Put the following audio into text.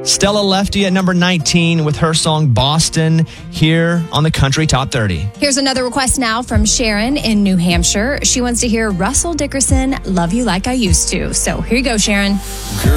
Stella Lefty at number 19 with her song Boston here on the Country Top 30. Here's another request now from Sharon in New Hampshire. She wants to hear Russell Dickerson, Love You Like I Used to. So here you go, Sharon.